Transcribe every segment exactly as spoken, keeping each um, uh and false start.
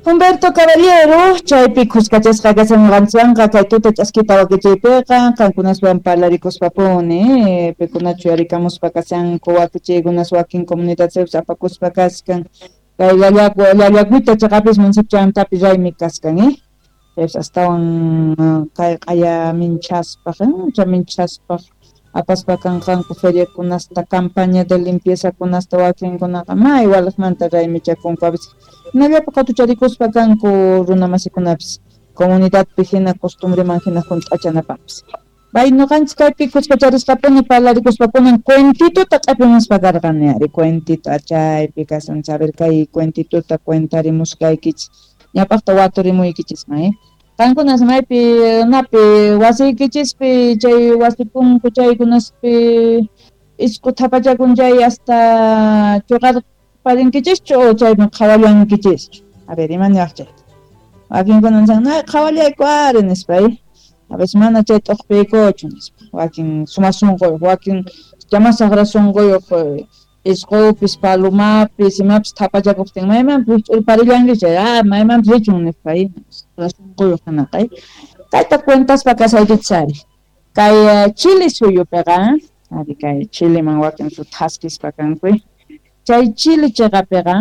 Humberto Caballero, chaypi kuskachasqa kasamunqanchikqa kay tuta ch'askitaqa chaypiqa qankunaswan parlarikuspapuни pikunachu yarikamuspa kasanku wakichikunas wakin comunidades apakuspa kaskan kay llallaku llallakuyta chaqapis municipiomantapi raymi kaskan eh pues astawan kay qaya minchaspa cha minchaspa apaspa kanqanku feriakunasta campaña de limpieza kunasta wakinkunaqa may walaqmanta raymi chakunku a veces nallapi qhatucharikuspa kanku runa masikunapis comunidadpi hina costumbreman hina hunt'achanapaqpis bay nuqanchik kaypi kuskacharisqapuni parlarikuspapunin cuentituta q'apimuspa karqani ari cuentito chaypi kasun saber kay cuentituta cuentarimuskaykichis ñapaqta waturimuykichis may kankunas maypi napi wasiykichispi chay wasipunku chaykunaspi isqu thapachakunchay hasta chuqarparinkichis o chayman qhawallankichis a ver imanaq chay wakinkunan san na qhawallayku ari nispa a veces mana chay t'uqpiykuchu nispa wakin suma sunquyuq wakin llamasaq sunquyuq isqupis palumapis imapis thapachakuqtin maymanpis ch'urparillankichu ah maymanpis richun nispa sunquyuq hinaqa kayta cuentaspa kasaykichis ari kay Chile suyupiqa ari kay Chileman wakin suthaskispa kanku chay Chile chayqapiqa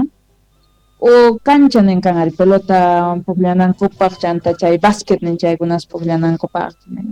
o cancha ninkan ari pelota pukllanankupaq chanta chay basket nin chaykunas pukllanankupaq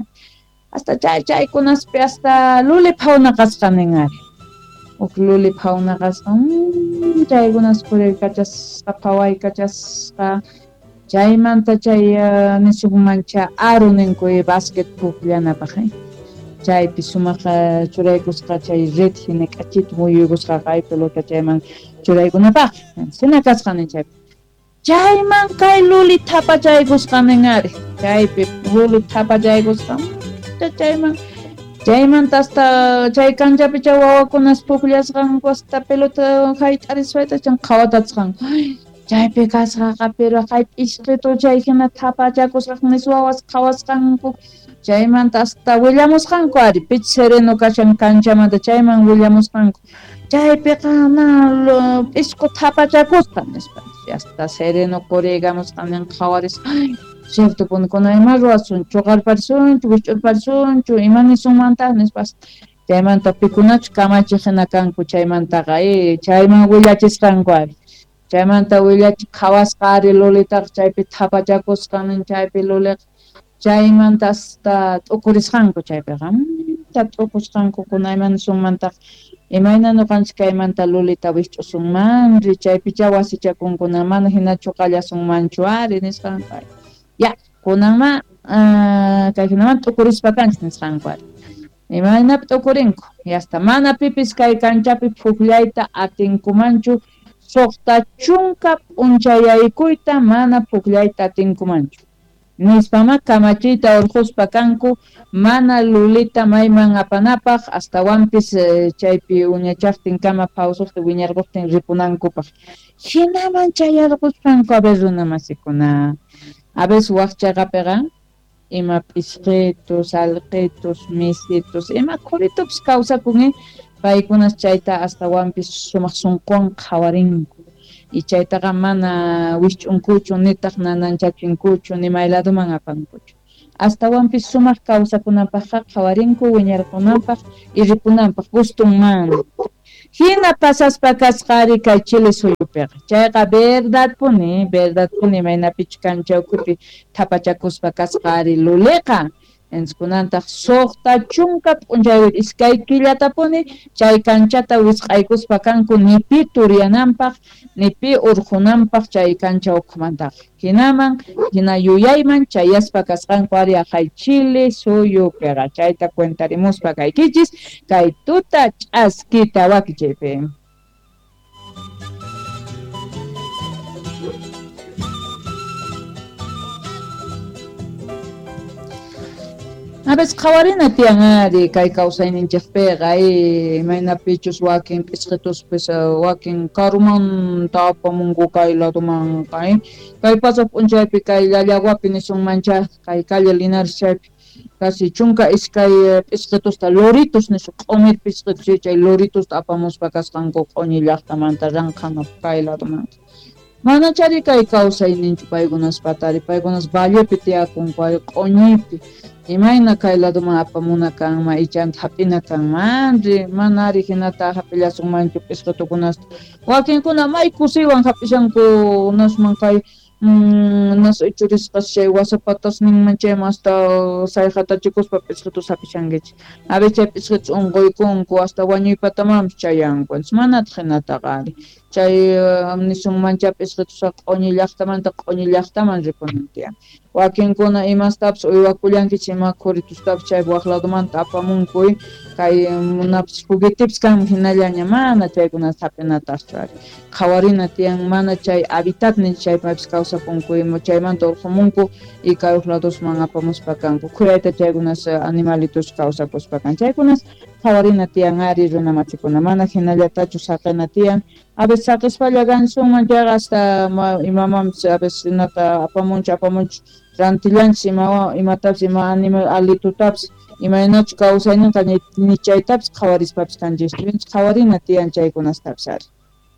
hasta chay chaykunaspi hasta luli phawna kasqa nin ari uk luli phawna kasqa chaykunas puriykachasqa phawaykachasqa chaymanta chay nisukmancha aru ninku basket pukllanapaq chaypi sumaq churaykusqa chay red hina k'achita muyukusqa kay pelota chayman churaykunapaq sina kasqani chaypi chayman kay luli thapachaykusqa nin ari chaypi luli thapachaykusqa chayman chaymanta hasta chay kanchapi chay wawakunas pukllasqanku hasta pelota hayt'ariswayta chan qhawatatisqanku chaypi kasqaqa pero kay p'isqitu chay hina thapachakusqa nisu wawas qhawasqanku chaymanta hasta willamusqanku ari pich sereno kashan kanchamanta chayman willamusqanku chaypiqa na p'isqu thapachakusqa nispa hasta sereno puriykamusqa nin qhawarisqa cierto punkuna ima ruwasunchu chuqarparisunchu wich'urparisunchu ima nisunmanta nispa chaymanta pikunachu kamachiq hina kanku chaymantaqa eh chayman willachisqanku ari chaymanta willachiq qhawasqa ari lulitaqa chaypi thapachakusqa nin chaypi luliqa chaymanta hasta t'ukurisqanku chaypiqa t'ukusqanku kuna ima nisunmantaqa imayna nuqanchik kaymanta lulita wisch'usunmanri chaypicha wasichakunkuna mana hinachu qallasunmanchu ari nisqanku ari ya kunanman kay hinaman t'ukurispa kanchik nisqanku ari imaynapi t'ukurinku y hasta mana pipis kay kanchapi pukllayta atinkumanchu suqta chunka p'unchayaykuyta mana pukllayta atinkumanchu nispama kamachiyta urquspa kanku mana lulita mayman apanapaq astawanpis chaypi uñachaqtin kama phawsuqtin wiñarquqtin ripunankupaq hinaman chayarqusqanku a ver runa masikuna a veces waqchayqapiqa ima p'isqitus allqitus misitus ima quritupis kawsakun paykunas chayta astawanpis sumaq sunquwan qhawarinku y chaytaqa mana wisch'unkuchu nitaq nananchachinkuchu ni mayladuman apankuchu astawanpis sumaq kawsakunapaqqa qhawarinku wiñarqunanpaq y ripunanpaq gustunman hina pasaspa kasqari kay Chile suyupiqa chayqa verdadpuni verdadpuni maynapichu kanchawkupi thapachakuspa kasqari luliqa enskunantaq suqta chunka p'unchayuq iskay killatapuni chay kanchata wisq'aykuspa kanku nipi turiyananpaq nipi urqunanpaq chay kancha hukmantaqa hinaman hina yuyayman chayaspa kasqanku ari kay Chile suyupiqa chayta cuentarimuspa kaykichis kay tuta ch'askita wakichaypi. A veces qhawarina tiyan ari kay kawsayninchikpiqa y maynapichus wakin p'isqituspis wakin karumanta apamunku kay laduman kay kay pasaq p'unchaypi kay llallawapi nisunmancha kay calle Linares chaypi kasi chunka iskay p'isqitusta loritos nisun q'umir p'isqitus chay loritusta apamuspa kasqanku q'uñi llaqtamanta ranqanapi kay ladumanta mana chari kay kawsayninchu paykunas patari paykunas vallepi tiyakunku q'uñipi imayna kay ladoman apamuna kanman ichanta hap'ina kanman ri manari hinata hapillasunmanchu pisqutukunasta wakinkuna may kusiwan hap'ishanku nasman kay nas ichurisqas chay wasapatas ninman chayman hasta sayqata chikuspa pisqutus hapishankichik a veces chay pisqutus unquykunku hasta wañuypatamampis chayanku manataq hinataqari chay nisunmancha pisqutusaqa q'uñi llaqtamanta q'uñi llaqtaman rikunan tiyan wakinkuna imastapas uywakullankichik ima khuritustapas chay waq ladumanta apamunkuy kay munapis juguetipis kan hinallaña mana chaykunas hap'inataqchu ari qhawarina tiyan mana chay habitat ninchik chaypipis kawsapunku ima chaymanta urqumunku y kay uq ladosman apamuspa kanku khurayta chaykunas animalitos kawsakuspa kan chaykunas qhawarina tiyan ari runa machikuna mana hinallatachu saqina tiyan a veces saqispalla gansunman chaqa hasta imamampis a veces hinata apamunchu apamunchu rantillanchik ima imatapas ima animal alitutapas imaynachu kawsayninqa ni chaytapas qhawarispapis kanchik qhawarina tiyan chaykunastapas ari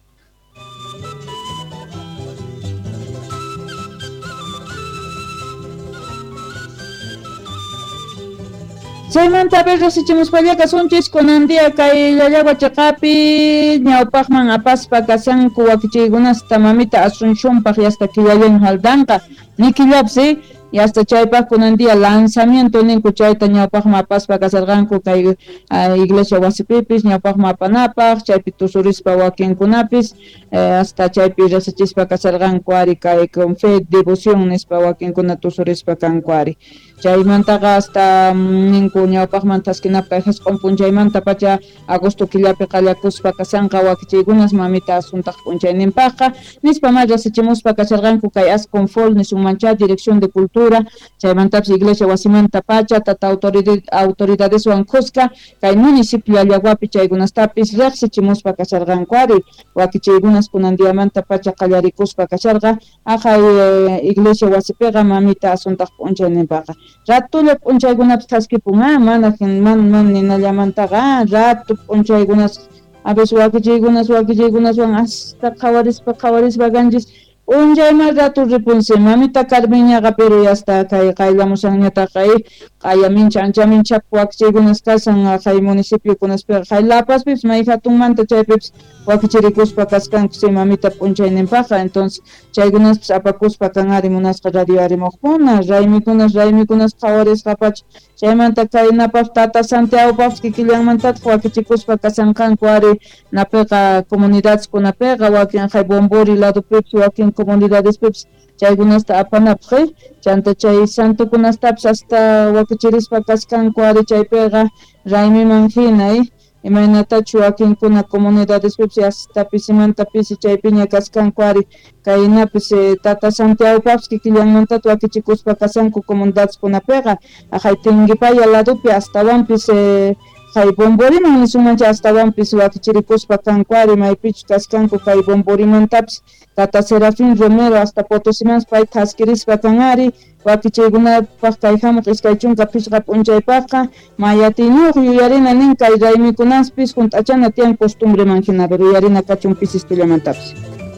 chaymanta vez rasichimuspallaqa sunchis kunandia kay llallagua chaqapi ñawpaqman apaspa kasanku wakichiykunasta mamita asun shumpaq yasta killallaña haldanqa nikillapas y hasta chaypaq kunandia lanzamiento ninku chayta ñawpaqman apaspa kasarqanku kay iglesia wasipipis ñawpaqman apanapaq chaypi tusurispa wakinkunapis hasta chaypi risachispa kasarqanku ari kay con fe devoción nispa wakinkuna tusurispa kanku ari chaymantaqa hasta ninku ñawpaqman taskinapqa hasq'un punchaymanta pacha agosto killapi qallakuspa kasanqa wakichiykunas mamita asuntaq punchayninpaqqa nispa mas rasichimuspa kasarqanku kay Asconfol nisunmancha dirección de cultura chaymantapas iglesia wasimanta pacha tata autoridad autoridadeswan qusqa kay municipio Llaguapi chaykunastapis riqsichimuspa kasarqanku ari wakichiykunas kunandiamanta pacha qallarikuspa kasharqa aqay iglesia wasipiqa mamita asuntaq punchayninpaqqa ratulla p'unchaykunapas taskipun a mana mana mana ninallamantaqa ratu p'unchaykunas a veces wakichiykunas wakichiykunaswan hasta qhawarispa qhawarispa kanchis unchayman ratu ripunsi mamita Carmeñaqa pero hasta kay qayllamusanñataq kay qaya mincha ancha mincha wakichiykunas kasan kay municipiokunaspiqa kay Lapaspipis may hatunmanta chaypipis wakichirikuspa kaskanku si mamita p'unchayninpaqqa entonces chaykunaspis apakuspa kan ari munasqa radio arimuqkuna raymikunas raymikunas qhawarisqapacha chaymanta kay napas tata Santiagopapas kikillanmantataq wakichikuspa kasanqanku ari napiqa comunidadeskunapiqa wakin kay Bombori ladopipis wakin comunidadespipis chaykunasta apanapaq chanta chay santukunastapas hasta wakichirispa kaskanku ari chaypiqa raymiman hinay imaynatachu wakinkuna comunidadespipis hastapis imantapis chaypiña kaskanku ari kaynapis tata Santiagopapas kikillanmantata wakichikuspa kasanku comunidadeskunapiqa aqay Tinguipaya ladopi hastawanpis kay Bomboriman nisunmancha hastawanpis wakichirikuspa kanku ari maypichu kaskanku kay Bomborimantapis tata Serafín Romero hasta Potosiman pay taskirispa kan ari wakichaykunapaq kay hamuq iskay chunka pichqa p'unchaypaqqa mayatiñuq yuyarina nin kay raymikunaspis hunt'achana tiyan costumbreman hina yuyarina kachun pisistillamantapis.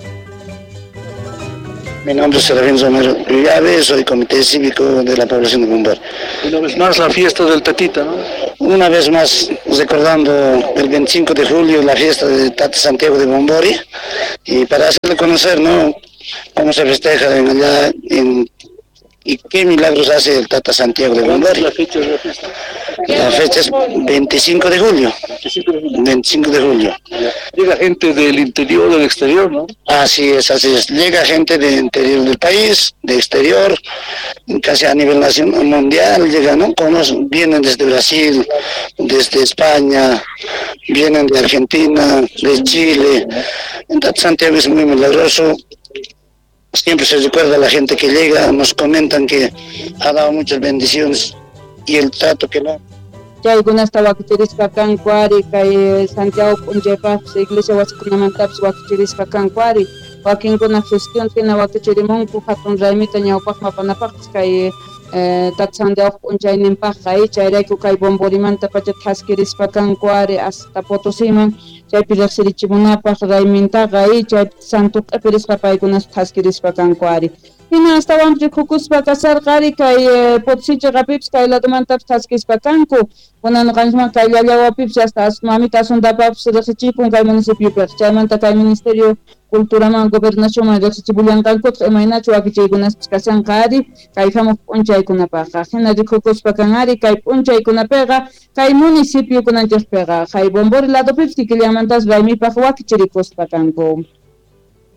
Mi nombre es Serafín Romero Llave, soy comité cívico de la población de Bombori. Una vez más la fiesta del Tatita, ¿no? Una vez más recordando el veinticinco de julio la fiesta de Tata Santiago de Bombori y para hacerle conocer, ¿no?, cómo se festeja en allá en, y qué milagros hace el Tata Santiago de Bombori. ¿La fecha de la fiesta? La fecha es veinticinco de julio. veinticinco de julio. Llega gente del interior, del exterior, ¿no? Así es, así es. Llega gente del interior del país, de exterior, casi a nivel nacional, mundial, llegan, ¿no? Conocen, vienen desde Brasil, desde España, vienen de Argentina, de Chile. Entonces Santiago es muy milagroso. Siempre se recuerda a la gente que llega, nos comentan que ha dado muchas bendiciones y el trato que no. Chaykunasta wakichirispa kanku ari kay Santiago p'unchaypaqpas iglesia wasikunamantapas wakichirispa kanku ari wakinkuna gestión tina wakichirimunku hatun raymita ñawpaqman apanapaqpas kay eh tatsandeuq p'unchayninpaq kay chayrayku kay Bomborimanta pacha thaskirispa kanku ari hasta Potosiman chaypi riqsirichimunapaq raymintaqa y chay Santo Q'ipirisqa paykunas thaskirispa kanku ari hina astawan rikhukuspa kasarqa ari kay Potosicha pipas kay ladomanta thaskispa kanku kunan qanchman kay llallawapipas hasta mamita asuntapapas riqsichikun kay municipiopiqa chaymanta kay Ministerio Culturaman Gobernacionman riqsichipullanqankutaq imaynachu wakichaykunapas kashanqa ari kay hamuq p'unchaykunapaqa hina rikhukuspa kan ari kay p'unchaykunapiqa kay municipio kunanchikpiqa kay Bombori ladopipas kikillamantas raymipaq wakichirikuspa kanku.